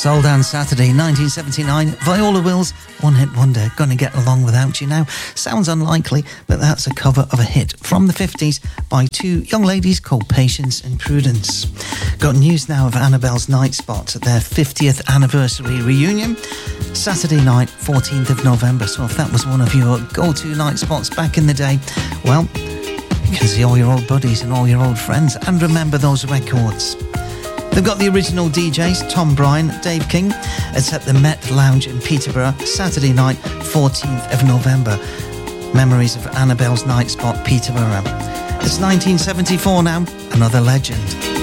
Soul Dance Saturday 1979, Viola Wills, One Hit Wonder, Gonna Get Along Without You Now. Sounds unlikely, but that's a cover of a hit from the 50s by two young ladies called Patience and Prudence. Got news now of Annabelle's Night Spot, their 50th anniversary reunion, Saturday night, 14th of November. So if that was one of your go-to night spots back in the day, well, you can see all your old buddies and all your old friends and remember those records. They've got the original DJs, Tom Bryan, Dave King. It's at the Met Lounge in Peterborough, Saturday night, 14th of November. Memories of Annabelle's Night Spot, Peterborough. It's 1974 now, another legend.